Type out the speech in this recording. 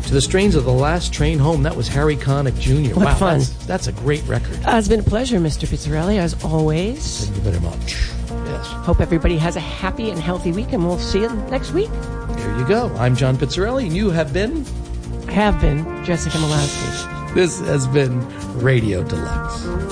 to the strains of The Last Train Home. That was Harry Connick Jr. What wow, fun. That's a great record. It's been a pleasure, Mr. Pizzarelli, as always. Thank you very much. Yes. Hope everybody has a happy and healthy week, and we'll see you next week. There you go. I'm John Pizzarelli, and you have been... Jessica Malowski. This has been Radio Deluxe.